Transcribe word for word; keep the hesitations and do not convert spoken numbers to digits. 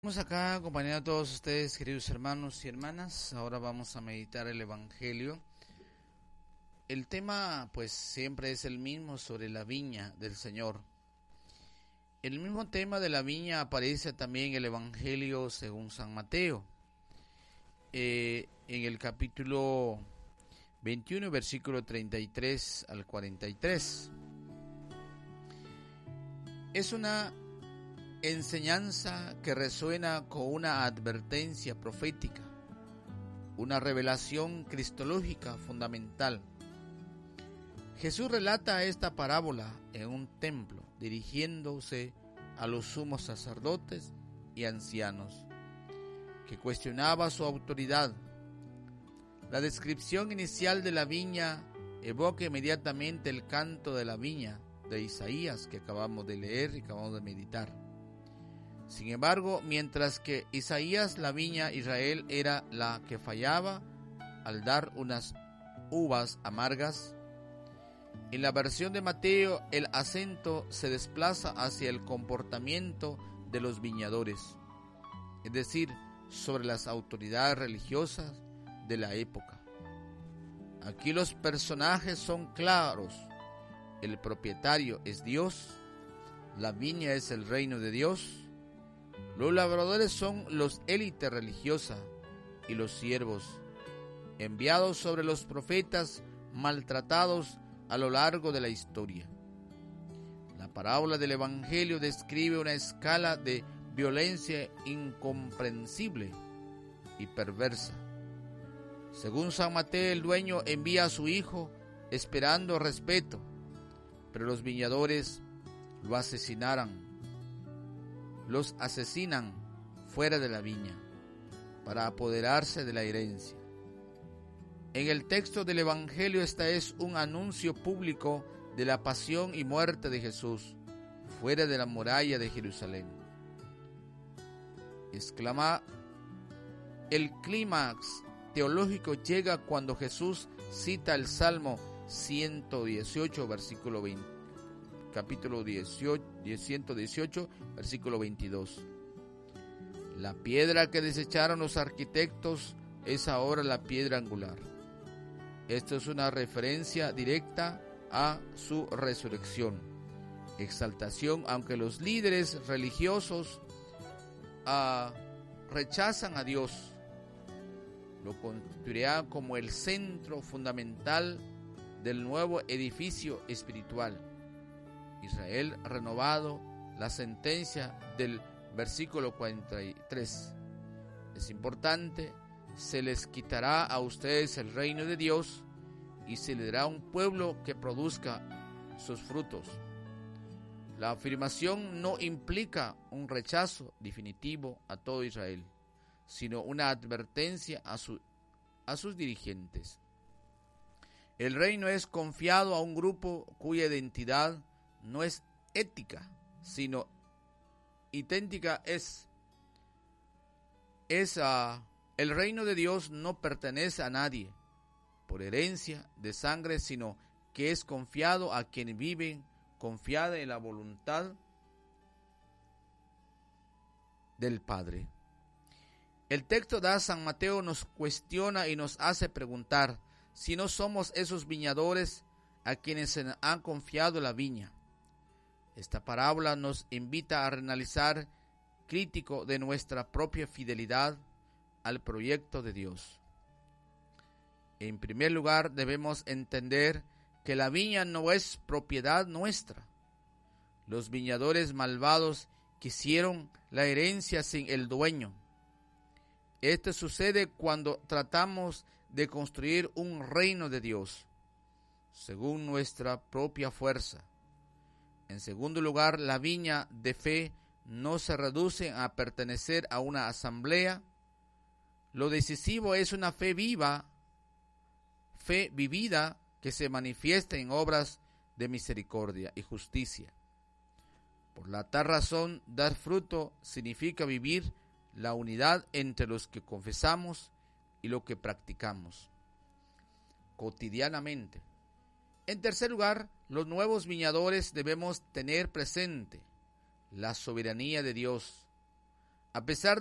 Estamos acá acompañando a todos ustedes, queridos hermanos y hermanas. Ahora vamos a meditar el Evangelio. El tema, pues, siempre es el mismo, sobre la viña del Señor. El mismo tema de la viña aparece también en el Evangelio según San Mateo, eh, en el capítulo veintiuno, versículo treinta y tres al cuarenta y tres. Es una enseñanza que resuena con una advertencia profética, una revelación cristológica fundamental. Jesús relata esta parábola en un templo, dirigiéndose a los sumos sacerdotes y ancianos, que cuestionaba su autoridad. La descripción inicial de la viña evoca inmediatamente el canto de la viña de Isaías que acabamos de leer y acabamos de meditar. Sin embargo, mientras que Isaías, la viña Israel era la que fallaba al dar unas uvas amargas, en la versión de Mateo el acento se desplaza hacia el comportamiento de los viñadores, es decir, sobre las autoridades religiosas de la época. Aquí los personajes son claros: el propietario es Dios, la viña es el reino de Dios, los labradores son los élites religiosa y los siervos, enviados sobre los profetas maltratados a lo largo de la historia. La parábola del Evangelio describe una escala de violencia incomprensible y perversa. Según San Mateo, el dueño envía a su hijo esperando respeto, pero los viñadores lo asesinarán. Los asesinan fuera de la viña para apoderarse de la herencia. En el texto del Evangelio, esta es un anuncio público de la pasión y muerte de Jesús fuera de la muralla de Jerusalén. Exclama, el clímax teológico llega cuando Jesús cita el Salmo ciento dieciocho, versículo veinte. Capítulo dieciocho, ciento dieciocho, versículo veintidós. La piedra que desecharon los arquitectos es ahora la piedra angular. Esto es una referencia directa a su resurrección, exaltación, aunque los líderes religiosos uh, rechazan a Dios, lo constituirá como el centro fundamental del nuevo edificio espiritual. Israel renovado, la sentencia del versículo cuarenta y tres. Es importante, se les quitará a ustedes el reino de Dios y se le dará un pueblo que produzca sus frutos. La afirmación no implica un rechazo definitivo a todo Israel, sino una advertencia a, su, a sus dirigentes. El reino es confiado a un grupo cuya identidad no es ética, sino idéntica es. es uh, el reino de Dios no pertenece a nadie por herencia de sangre, sino que es confiado a quienes viven confiada en la voluntad del Padre. El texto de San Mateo nos cuestiona y nos hace preguntar si no somos esos viñadores a quienes se han confiado la viña. Esta parábola nos invita a analizar crítico de nuestra propia fidelidad al proyecto de Dios. En primer lugar, debemos entender que la viña no es propiedad nuestra. Los viñadores malvados quisieron la herencia sin el dueño. Esto sucede cuando tratamos de construir un reino de Dios según nuestra propia fuerza. En segundo lugar, la viña de fe no se reduce a pertenecer a una asamblea. Lo decisivo es una fe viva, fe vivida que se manifiesta en obras de misericordia y justicia. Por la tal razón, dar fruto significa vivir la unidad entre los que confesamos y lo que practicamos cotidianamente. En tercer lugar, los nuevos viñadores debemos tener presente la soberanía de Dios. A pesar